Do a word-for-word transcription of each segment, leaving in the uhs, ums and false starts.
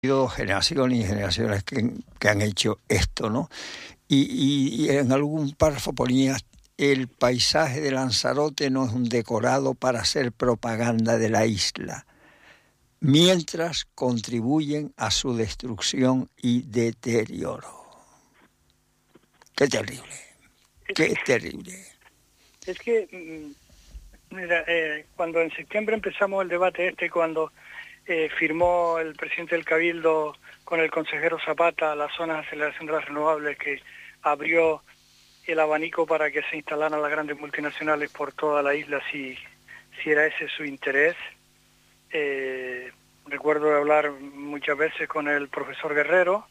generaciones y generaciones que, que han hecho esto, ¿no? Y, y, y en algún párrafo ponías: el paisaje de Lanzarote no es un decorado para hacer propaganda de la isla, mientras contribuyen a su destrucción y deterioro. Qué terrible, qué terrible. Es que, mira, eh, cuando en septiembre empezamos el debate este, cuando eh, firmó el presidente del Cabildo con el consejero Zapata las zonas de aceleración de las renovables, que abrió el abanico para que se instalaran las grandes multinacionales por toda la isla, si, si era ese su interés. Eh, recuerdo hablar muchas veces con el profesor Guerrero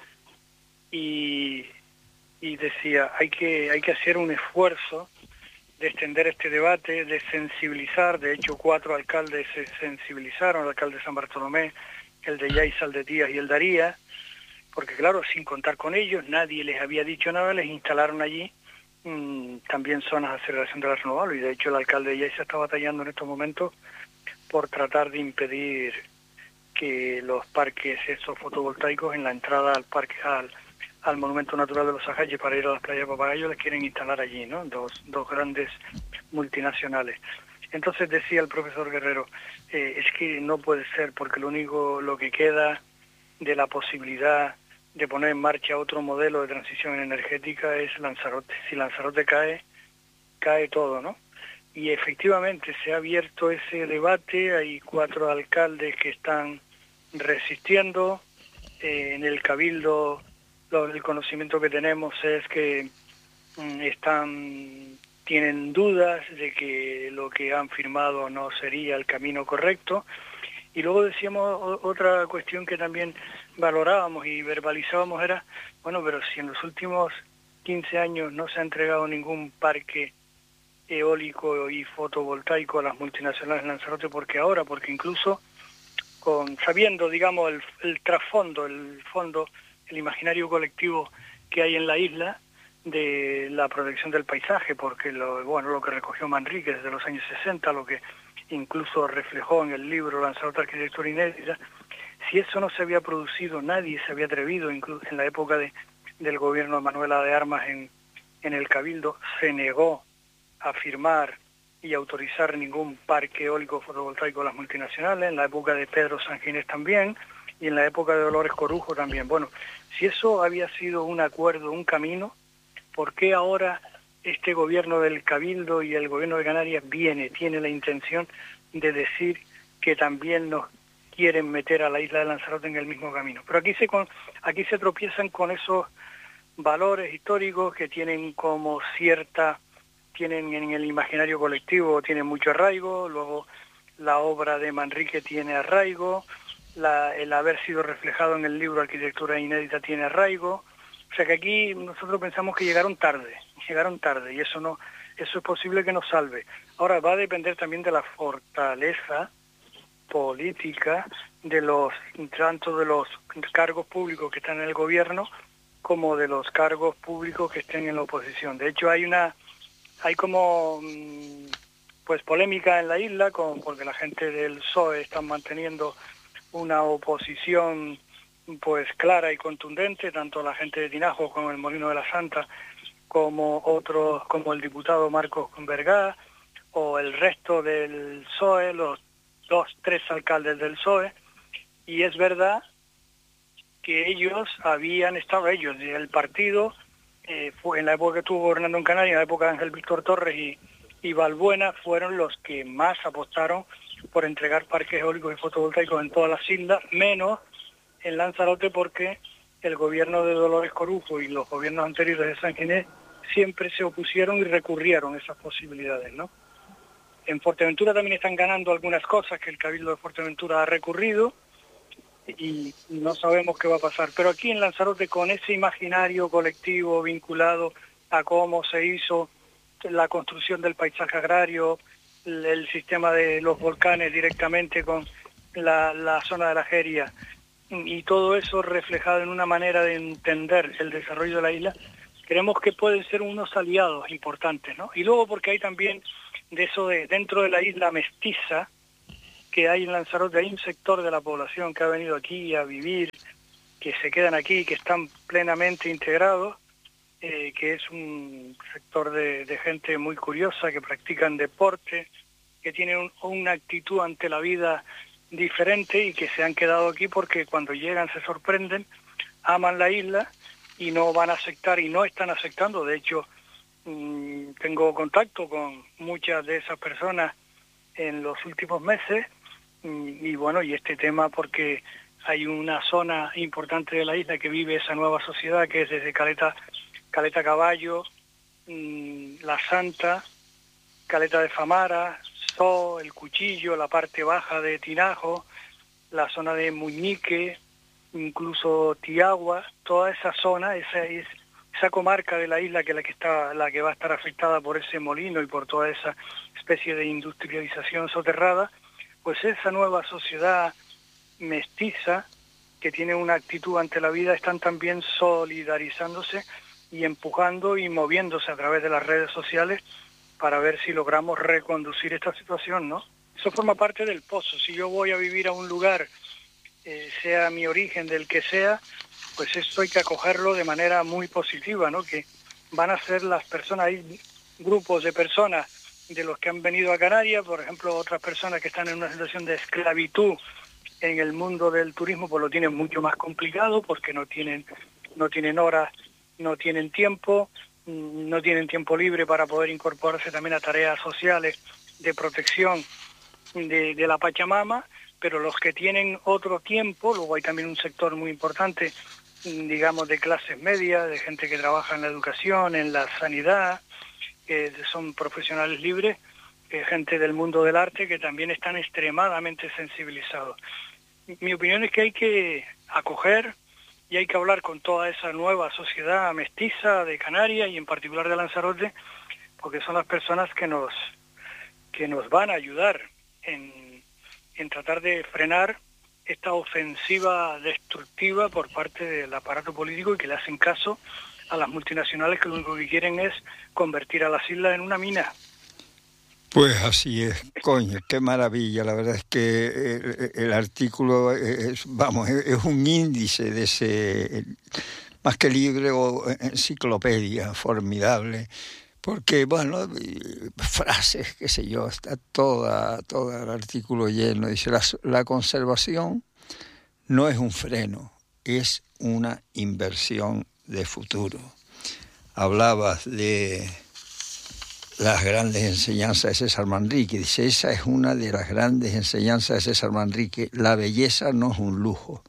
y, y decía, hay que, hay que hacer un esfuerzo de extender este debate, de sensibilizar. De hecho, cuatro alcaldes se sensibilizaron: el alcalde de San Bartolomé, el de Yaiza, el de Díaz y el de Aría, porque claro, sin contar con ellos, nadie les había dicho nada, les instalaron allí mmm, también zonas de aceleración de las renovables, y de hecho el alcalde de Yaiza está batallando en estos momentos por tratar de impedir que los parques esos fotovoltaicos en la entrada al parque, al, al Monumento Natural de los Ajayes para ir a las playas de Papagayo, les quieren instalar allí, ¿no? Dos, dos grandes multinacionales. Entonces decía el profesor Guerrero, eh, es que no puede ser, porque lo único, lo que queda de la posibilidad de poner en marcha otro modelo de transición energética es Lanzarote. Si Lanzarote cae, cae todo, ¿no? Y efectivamente se ha abierto ese debate, hay cuatro alcaldes que están resistiendo. Eh, en el Cabildo lo, el conocimiento que tenemos es que mm, están, tienen dudas de que lo que han firmado no sería el camino correcto. Y luego decíamos otra cuestión que también valorábamos y verbalizábamos era, bueno, pero si en los últimos quince años no se ha entregado ningún parque eólico y fotovoltaico a las multinacionales en Lanzarote, ¿por qué ahora? Porque incluso con sabiendo, digamos, el, el trasfondo, el fondo, el imaginario colectivo que hay en la isla de la protección del paisaje, porque lo, bueno, lo que recogió Manrique desde los años sesenta, lo que incluso reflejó en el libro Lanzarote Arquitectura Inédita, si eso no se había producido, nadie se había atrevido, incluso en la época de, del gobierno de Manuela de Armas en, en el Cabildo, se negó a firmar y autorizar ningún parque eólico fotovoltaico a las multinacionales, en la época de Pedro Sanginés también, y en la época de Dolores Corujo también. Bueno, si eso había sido un acuerdo, un camino, ¿por qué ahora este gobierno del Cabildo y el gobierno de Canarias viene, tiene la intención de decir que también nos quieren meter a la isla de Lanzarote en el mismo camino? Pero aquí se, con, aquí se tropiezan con esos valores históricos que tienen como cierta, tienen en el imaginario colectivo, tienen mucho arraigo. Luego la obra de Manrique tiene arraigo, la, el haber sido reflejado en el libro Arquitectura Inédita tiene arraigo. O sea que aquí nosotros pensamos que llegaron tarde, llegaron tarde, y eso no, eso es posible que nos salve. Ahora va a depender también de la fortaleza política de los, tanto de los cargos públicos que están en el gobierno como de los cargos públicos que estén en la oposición. De hecho hay una, hay como pues polémica en la isla, con, porque la gente del P S O E están manteniendo una oposición pues clara y contundente, tanto la gente de Tinajo como el Molino de la Santa, como otros, como el diputado Marcos Vergá, o el resto del P S O E, los dos, tres alcaldes del P S O E, y es verdad que ellos habían estado, ellos, el partido, eh, fue en la época que estuvo gobernando en Canarias, en la época de Ángel Víctor Torres y, y Balbuena, fueron los que más apostaron por entregar parques eólicos y fotovoltaicos en todas las islas, menos en Lanzarote, porque el gobierno de Dolores Corujo y los gobiernos anteriores de San Ginés siempre se opusieron y recurrieron a esas posibilidades, ¿no? En Fuerteventura también están ganando algunas cosas que el Cabildo de Fuerteventura ha recurrido y no sabemos qué va a pasar. Pero aquí en Lanzarote, con ese imaginario colectivo vinculado a cómo se hizo la construcción del paisaje agrario, el, el sistema de los volcanes directamente con la, la zona de la Jeria, y todo eso reflejado en una manera de entender el desarrollo de la isla, creemos que pueden ser unos aliados importantes, ¿no? Y luego porque hay también de eso de dentro de la isla mestiza, que hay en Lanzarote, hay un sector de la población que ha venido aquí a vivir, que se quedan aquí, que están plenamente integrados, eh, que es un sector de, de gente muy curiosa, que practican deporte, que tienen un, una actitud ante la vida diferente y que se han quedado aquí porque cuando llegan se sorprenden, aman la isla y no van a aceptar y no están aceptando. De hecho, mmm, tengo contacto con muchas de esas personas en los últimos meses y, y bueno, y este tema porque hay una zona importante de la isla que vive esa nueva sociedad que es desde Caleta, Caleta Caballo, mmm, La Santa, Caleta de Famara, So, El Cuchillo, la parte baja de Tinajo, la zona de Muñique, incluso Tiagua, toda esa zona, esa es esa comarca de la isla que es la que está, la que va a estar afectada por ese molino y por toda esa especie de industrialización soterrada, pues esa nueva sociedad mestiza que tiene una actitud ante la vida están también solidarizándose y empujando y moviéndose a través de las redes sociales para ver si logramos reconducir esta situación, ¿no? Eso forma parte del pozo. Si yo voy a vivir a un lugar, eh, sea mi origen del que sea, pues esto hay que acogerlo de manera muy positiva, ¿no? Que van a ser las personas, hay grupos de personas de los que han venido a Canarias, por ejemplo, otras personas que están en una situación de esclavitud en el mundo del turismo, pues lo tienen mucho más complicado porque no tienen, no tienen horas, no tienen tiempo, no tienen tiempo libre para poder incorporarse también a tareas sociales de protección de, de la Pachamama, pero los que tienen otro tiempo, luego hay también un sector muy importante, digamos, de clases medias, de gente que trabaja en la educación, en la sanidad, que son profesionales libres, que gente del mundo del arte que también están extremadamente sensibilizados. Mi opinión es que hay que acoger y hay que hablar con toda esa nueva sociedad mestiza de Canarias y en particular de Lanzarote, porque son las personas que nos, que nos van a ayudar en, en tratar de frenar esta ofensiva destructiva por parte del aparato político y que le hacen caso a las multinacionales que lo único que quieren es convertir a las islas en una mina. Pues así es, coño, qué maravilla. La verdad es que el, el artículo es, vamos, es un índice de ese, más que libro o enciclopedia formidable, porque, bueno, frases, qué sé yo, está toda, todo el artículo lleno. Dice, la, la conservación no es un freno, es una inversión de futuro. Hablabas de las grandes enseñanzas de César Manrique. Dice, esa es una de las grandes enseñanzas de César Manrique. La belleza no es un lujo.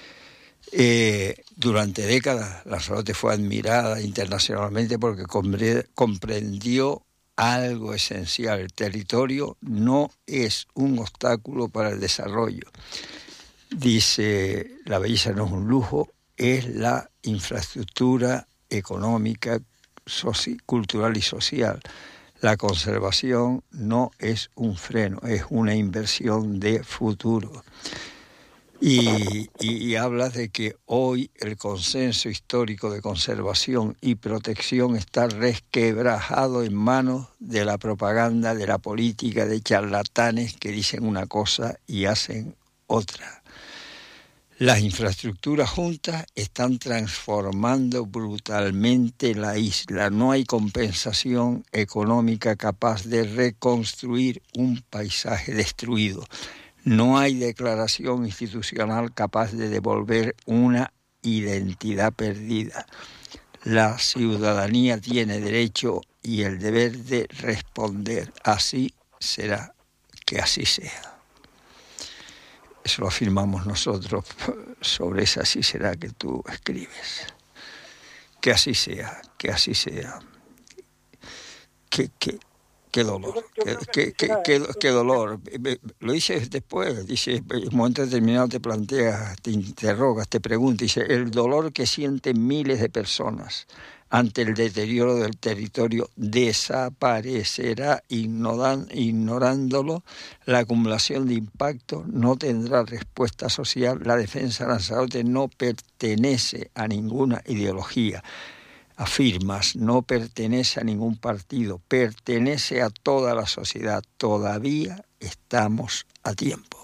Eh, durante décadas, Lanzarote fue admirada internacionalmente porque comprendió algo esencial. El territorio no es un obstáculo para el desarrollo. Dice, la belleza no es un lujo, es la infraestructura económica, soci- cultural y social. La conservación no es un freno, es una inversión de futuro. Y, y, y hablas de que hoy el consenso histórico de conservación y protección está resquebrajado en manos de la propaganda, de la política, de charlatanes que dicen una cosa y hacen otra. Las infraestructuras juntas están transformando brutalmente la isla. No hay compensación económica capaz de reconstruir un paisaje destruido. No hay declaración institucional capaz de devolver una identidad perdida. La ciudadanía tiene derecho y el deber de responder. Así será, que así sea. Eso lo afirmamos nosotros sobre esa así será que tú escribes. Que así sea, que así sea. Que, que, qué dolor, qué, qué, qué, qué, qué dolor. Lo dices después, dice, en un momento determinado te planteas, te interrogas, te preguntas, dice, el dolor que sienten miles de personas ante el deterioro del territorio desaparecerá ignoran, ignorándolo. La acumulación de impacto no tendrá respuesta social. La defensa de Lanzarote no pertenece a ninguna ideología. Afirmas, no pertenece a ningún partido, pertenece a toda la sociedad. Todavía estamos a tiempo.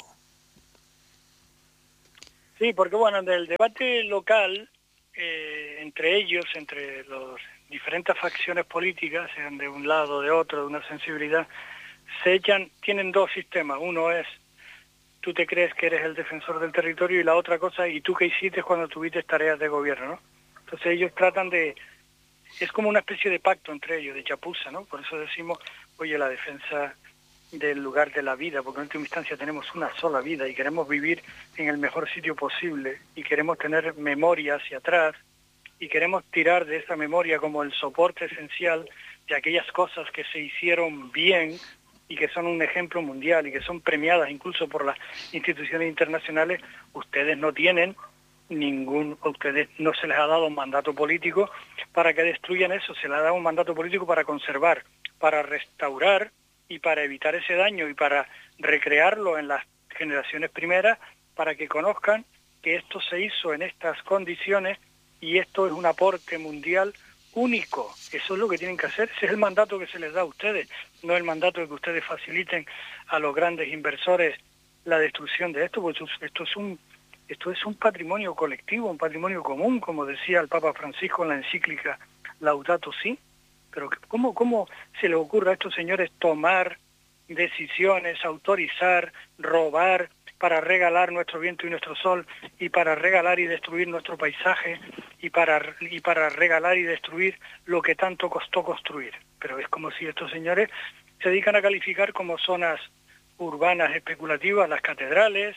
Sí, porque bueno, del debate local, eh, entre ellos, entre las diferentes facciones políticas, sean de un lado o de otro, de una sensibilidad, se echan, tienen dos sistemas. Uno es, tú te crees que eres el defensor del territorio, y la otra cosa, ¿y tú qué hiciste cuando tuviste tareas de gobierno, no? Entonces ellos tratan de, es como una especie de pacto entre ellos, de chapuza, ¿no? Por eso decimos, oye, la defensa del lugar de la vida, porque en última instancia tenemos una sola vida y queremos vivir en el mejor sitio posible y queremos tener memoria hacia atrás y queremos tirar de esa memoria como el soporte esencial de aquellas cosas que se hicieron bien y que son un ejemplo mundial y que son premiadas incluso por las instituciones internacionales. Ustedes no tienen ningún, a ustedes no se les ha dado un mandato político para que destruyan eso, se les ha dado un mandato político para conservar, para restaurar y para evitar ese daño y para recrearlo en las generaciones primeras, para que conozcan que esto se hizo en estas condiciones y esto es un aporte mundial único. Eso es lo que tienen que hacer, ese es el mandato que se les da a ustedes, no el mandato de que ustedes faciliten a los grandes inversores la destrucción de esto, porque esto es un, esto es un patrimonio colectivo, un patrimonio común, como decía el Papa Francisco en la encíclica Laudato Si. Pero ¿cómo, cómo se le ocurre a estos señores tomar decisiones, autorizar, robar, para regalar nuestro viento y nuestro sol, y para regalar y destruir nuestro paisaje, y para, y para regalar y destruir lo que tanto costó construir? Pero es como si estos señores se dedican a calificar como zonas urbanas especulativas las catedrales,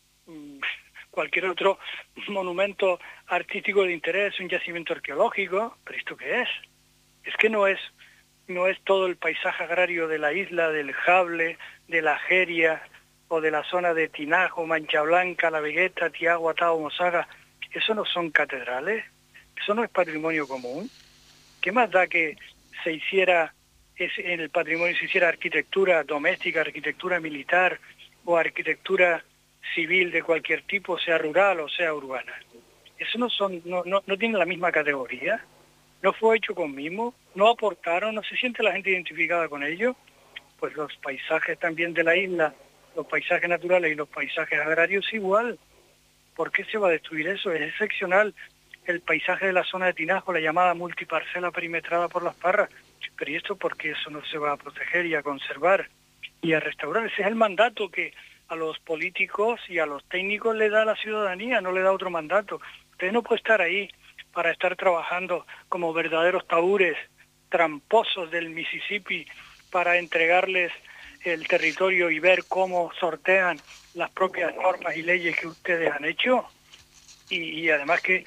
cualquier otro monumento artístico de interés, un yacimiento arqueológico. ¿Pero esto qué es? Es que no es, no es todo el paisaje agrario de la isla, del Jable, de la Jeria, o de la zona de Tinajo, Mancha Blanca, La Vegueta, Tiagua, Tao, Mosaga. Eso no son catedrales, eso no es patrimonio común. ¿Qué más da que se hiciera, en el patrimonio se hiciera arquitectura doméstica, arquitectura militar, o arquitectura civil de cualquier tipo, sea rural o sea urbana? Eso no son, no, no, no tiene la misma categoría. No fue hecho con mimo, no aportaron, no se siente la gente identificada con ello. Pues los paisajes también de la isla, los paisajes naturales y los paisajes agrarios igual. ¿Por qué se va a destruir eso? Es excepcional el paisaje de la zona de Tinajo, la llamada multiparcela perimetrada por las parras. Pero ¿y esto por qué eso no se va a proteger y a conservar y a restaurar? Ese es el mandato que a los políticos y a los técnicos le da la ciudadanía, no le da otro mandato. Usted no puede estar ahí para estar trabajando como verdaderos taúres tramposos del Mississippi para entregarles el territorio y ver cómo sortean las propias normas y leyes que ustedes han hecho. Y, y además que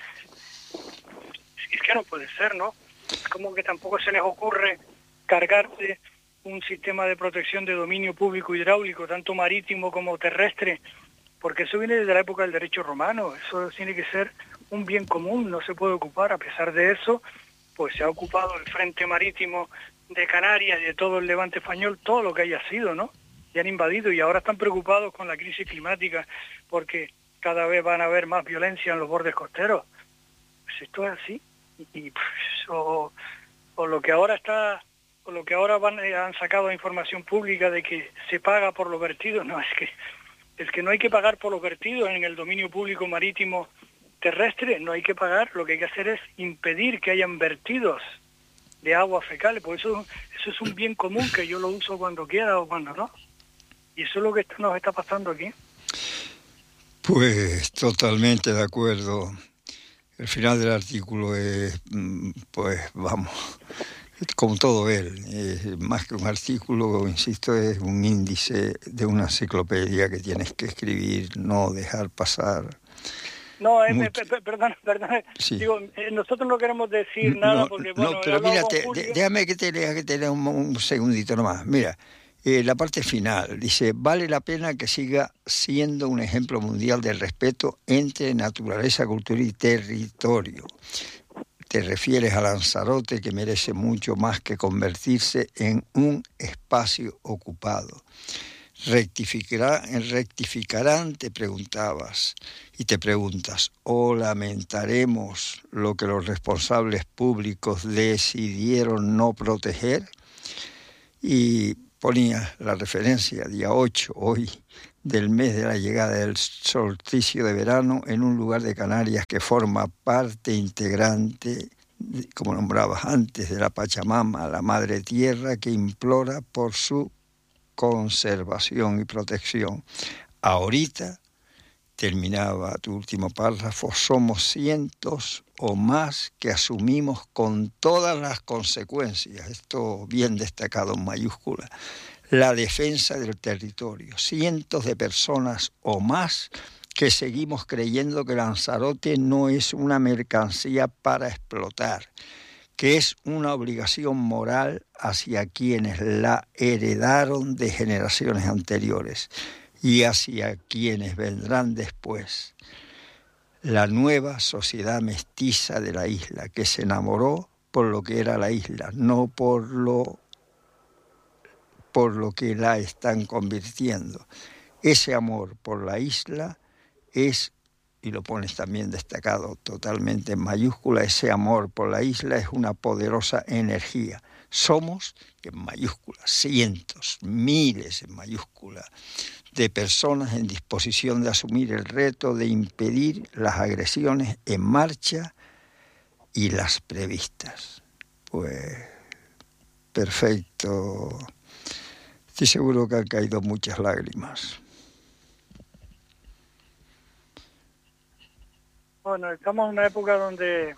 es que no puede ser, ¿no? Es como que tampoco se les ocurre cargarse un sistema de protección de dominio público hidráulico, tanto marítimo como terrestre, porque eso viene desde la época del derecho romano. Eso tiene que ser un bien común, no se puede ocupar. A pesar de eso, pues se ha ocupado el frente marítimo de Canarias y de todo el levante español, todo lo que haya sido, ¿no? Y han invadido, y ahora están preocupados con la crisis climática, porque cada vez van a haber más violencia en los bordes costeros. Pues esto es así. Y, pues, o, o lo que ahora está, o lo que ahora van, han sacado a información pública de que se paga por los vertidos. No, es que, es que no hay que pagar por los vertidos en el dominio público marítimo terrestre, no hay que pagar, lo que hay que hacer es impedir que hayan vertidos de aguas fecales, por eso, eso es un bien común que yo lo uso cuando quiera o cuando no. Y eso es lo que nos está pasando aquí. Pues totalmente de acuerdo. El final del artículo es, pues vamos, como todo él, es más que un artículo, insisto, es un índice de una enciclopedia que tienes que escribir, no dejar pasar. No, eh, Mucho. perdón, perdón. Sí. Digo, eh, nosotros no queremos decir no, nada porque, bueno... No, pero mira, te, de, déjame que te lea, que te lea un, un segundito nomás. Mira, eh, la parte final dice, vale la pena que siga siendo un ejemplo mundial del respeto entre naturaleza, cultura y territorio. Te refieres a Lanzarote, que merece mucho más que convertirse en un espacio ocupado. Rectificará, rectificarán, te preguntabas, y te preguntas, o lamentaremos lo que los responsables públicos decidieron no proteger. Y ponía la referencia, día ocho, hoy, del mes de la llegada del solsticio de verano en un lugar de Canarias que forma parte integrante, como nombrabas antes, de la Pachamama, la Madre Tierra, que implora por su conservación y protección. Ahorita, terminaba tu último párrafo, somos cientos o más que asumimos con todas las consecuencias, esto bien destacado en mayúscula, la defensa del territorio. Cientos de personas o más que seguimos creyendo que Lanzarote no es una mercancía para explotar, que es una obligación moral hacia quienes la heredaron de generaciones anteriores y hacia quienes vendrán después. La nueva sociedad mestiza de la isla, que se enamoró por lo que era la isla, no por lo, por lo que la están convirtiendo. Ese amor por la isla es, y lo pones también destacado totalmente en mayúscula, ese amor por la isla es una poderosa energía. Somos, en mayúscula, cientos, miles en mayúscula, de personas en disposición de asumir el reto de impedir las agresiones en marcha y las previstas. Pues perfecto. Estoy seguro que han caído muchas lágrimas. Bueno, estamos en una época donde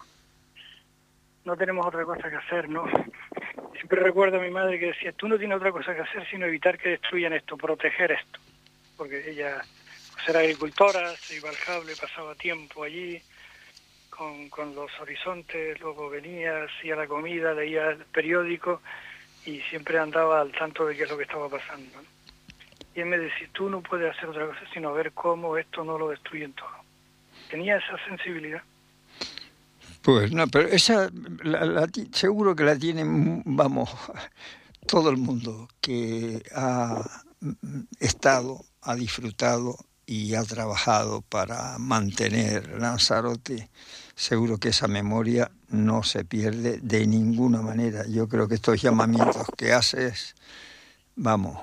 no tenemos otra cosa que hacer, ¿no? Siempre recuerdo a mi madre que decía, tú no tienes otra cosa que hacer sino evitar que destruyan esto, proteger esto. Porque ella pues, era agricultora, se iba al cable, pasaba tiempo allí con, con los horizontes, luego venía, hacía la comida, leía el periódico y siempre andaba al tanto de qué es lo que estaba pasando, ¿no? Y él me decía, tú no puedes hacer otra cosa sino ver cómo esto no lo destruyen todo. Tenía esa sensibilidad. Pues no, pero esa la, la, seguro que la tienen, vamos, todo el mundo que ha estado, ha disfrutado y ha trabajado para mantener Lanzarote. Seguro que esa memoria no se pierde de ninguna manera. Yo creo que estos llamamientos que haces, vamos,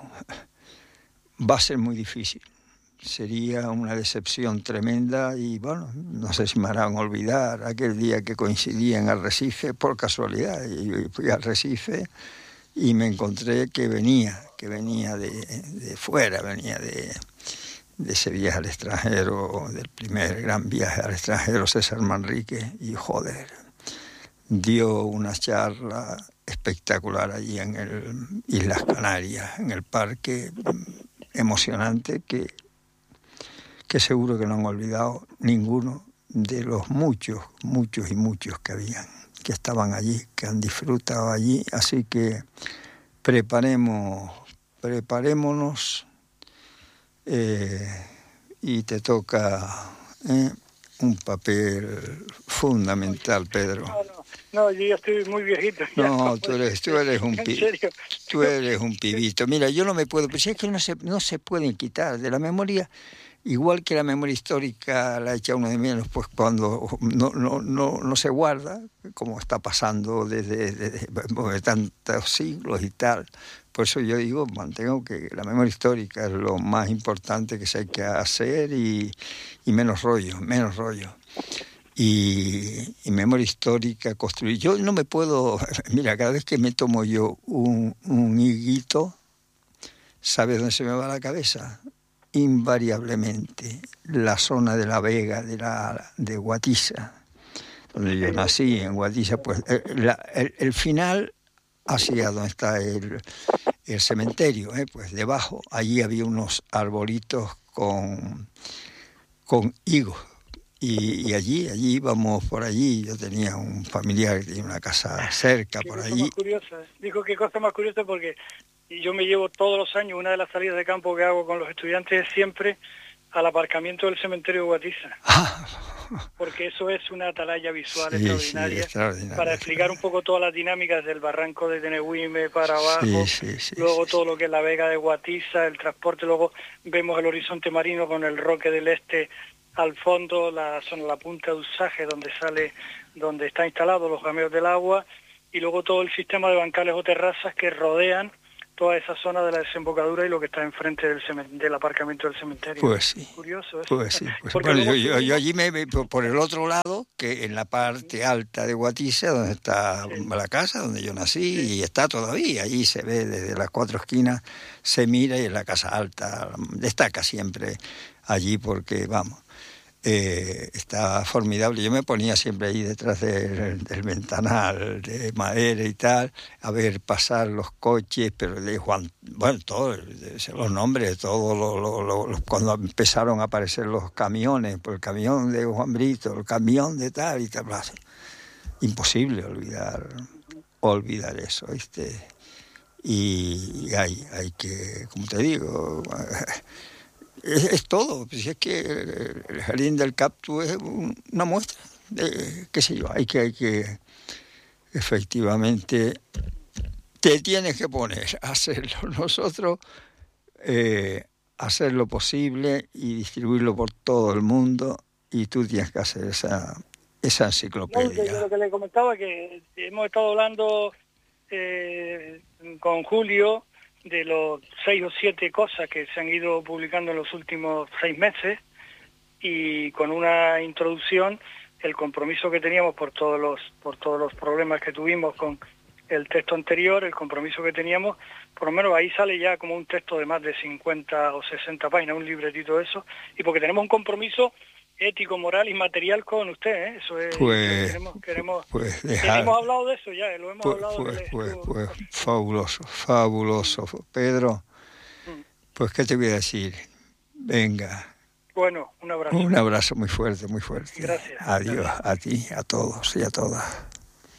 va a ser muy difícil. Sería una decepción tremenda y, bueno, no sé si me harán olvidar aquel día que coincidí en Arrecife por casualidad. Y fui a Arrecife y me encontré que venía, que venía de, de fuera, venía de, de ese viaje al extranjero, del primer gran viaje al extranjero, César Manrique, y joder, dio una charla espectacular allí en el Islas Canarias, en el parque, emocionante, que que seguro que no han olvidado ninguno de los muchos, muchos y muchos que habían, que estaban allí, que han disfrutado allí. Así que preparemos, preparémonos eh, y te toca eh, un papel fundamental, Pedro. No, no, no, yo ya estoy muy viejito. Ya, no, tú eres, tú eres un pi, tú eres un pibito. Mira, yo no me puedo, pero si es que no se, no se pueden quitar de la memoria. Igual que la memoria histórica la echa uno de menos, pues cuando no, no, no, no se guarda, como está pasando desde, desde, desde tantos siglos y tal. Por eso yo digo, mantengo que la memoria histórica es lo más importante que se hay que hacer y, y menos rollo, menos rollo. Y, y memoria histórica, construir. Yo no me puedo, mira, cada vez que me tomo yo un, un higuito, ¿sabes dónde se me va la cabeza? Invariablemente la zona de la Vega, de la de Guatisa, donde yo nací, en Guatisa, pues el, la, el, el final hacia donde está el, el cementerio, ¿eh? Pues debajo, allí había unos arbolitos con, con higos, y, y allí, allí íbamos por allí, yo tenía un familiar que tenía una casa cerca por allí. Más curiosa. Dijo qué cosa más curiosa porque y yo me llevo todos los años, una de las salidas de campo que hago con los estudiantes es siempre al aparcamiento del cementerio de Guatisa. Porque eso es una atalaya visual sí, extraordinaria, sí, extraordinaria para explicar un poco todas las dinámicas del barranco de Tenehuime para abajo, sí, sí, sí, luego sí, todo sí. lo que es la Vega de Guatisa, el transporte, luego vemos el horizonte marino con el Roque del Este al fondo, la zona, la punta de Usaje donde sale, donde está instalado los gameos del agua, y luego todo el sistema de bancales o terrazas que rodean toda esa zona de la desembocadura y lo que está enfrente del, del aparcamiento del cementerio. Pues sí. Curioso eso. Pues sí. Pues, bueno, yo, yo, yo allí me por el otro lado, que en la parte alta de Guatisa, donde está sí. la casa donde yo nací, sí. y está todavía, allí se ve desde las cuatro esquinas, se mira y es la casa alta, destaca siempre allí porque, vamos, Eh, está formidable. Yo me ponía siempre ahí detrás del, del ventanal de madera y tal, a ver pasar los coches, pero de Juan, bueno, todos los nombres, todos lo, lo, lo, lo, cuando empezaron a aparecer los camiones, por el camión de Juan Brito, el camión de tal y tal, imposible olvidar, olvidar eso, ¿viste? Y, y hay, hay que, como te digo, Es, es todo, pues es que el Jardín del Cactus es una muestra de, qué sé yo, hay que, hay que efectivamente te tienes que poner a hacerlo nosotros, eh, hacer lo posible y distribuirlo por todo el mundo, y tú tienes que hacer esa, esa enciclopedia. No, yo lo que le comentaba que hemos estado hablando eh, con Julio de los seis o siete cosas que se han ido publicando en los últimos seis meses, y con una introducción, el compromiso que teníamos por todos los por todos los problemas que tuvimos con el texto anterior, el compromiso que teníamos, por lo menos ahí sale ya como un texto de más de cincuenta o sesenta páginas, un libretito de eso, y porque tenemos un compromiso ético, moral y material con usted, ¿eh? Eso es, pues, queremos, queremos, pues dejar, hemos hablado de eso ya, lo hemos pues, hablado. Pues, de pues, pues, fabuloso, fabuloso, Pedro. Mm. Pues, ¿qué te voy a decir? Venga. Bueno, un abrazo. Un abrazo muy fuerte, muy fuerte. Gracias. Adiós, Gracias. a ti, a todos y a todas.